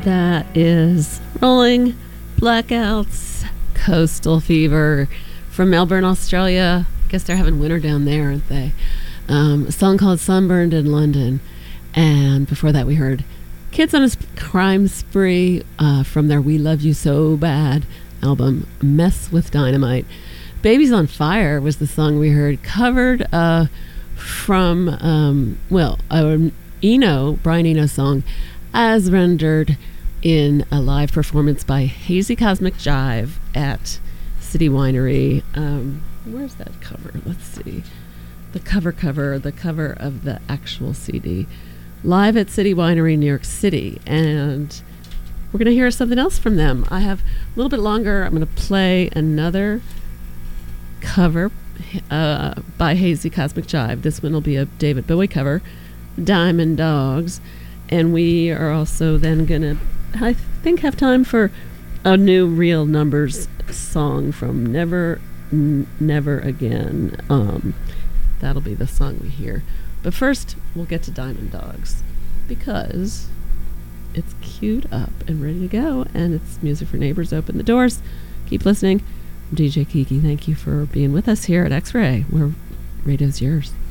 That is Rolling Blackouts, Coastal Fever from Melbourne, Australia. I guess they're having winter down there, aren't they? A song called Sunburned in London. And before that we heard Kids on a Crime Spree from their We Love You So Bad album, Mess with Dynamite. Babies on Fire was the song we heard, covered from, Brian Eno song, as rendered in a live performance by Hazy Cosmic Jive at City Winery. Where's that cover? Let's see. The cover of the actual CD. Live at City Winery, New York City. And we're going to hear something else from them. I have a little bit longer. I'm going to play another cover by Hazy Cosmic Jive. This one will be a David Bowie cover, Diamond Dogs. And we are also then going to, I think, have time for a new Real Numbers song from Never Again. That'll be the song we hear. But first, we'll get to Diamond Dogs because it's queued up and ready to go, and it's music for neighbors. Open the doors. Keep listening. I'm DJ Kiki. Thank you for being with us here at X-Ray, where radio's yours.